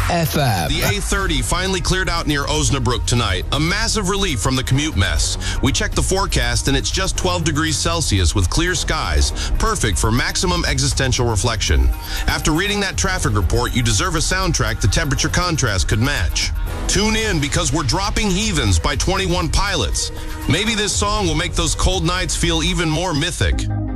FM. The A30 finally cleared out near Osnabrück tonight. A massive relief from the commute mess. We checked the forecast and it's just 12 degrees Celsius with clear skies, perfect for maximum existential reflection. After reading that traffic report, you deserve a soundtrack the temperature contrast could match. Tune in because we're dropping Heathens by 21 Pilots. Maybe this song will make those cold nights feel even more mythic.